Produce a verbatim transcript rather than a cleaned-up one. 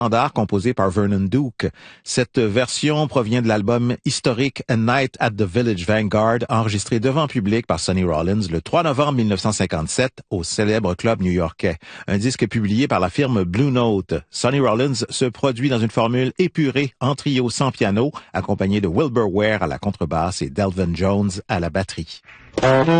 standard composé par Vernon Duke. Cette version provient de l'album historique A Night at the Village Vanguard, enregistré devant public par Sonny Rollins le trois novembre mille neuf cent cinquante-sept au célèbre club new-yorkais. Un disque publié par la firme Blue Note. Sonny Rollins se produit dans une formule épurée en trio sans piano, accompagné de Wilbur Ware à la contrebasse et Delvin Jones à la batterie.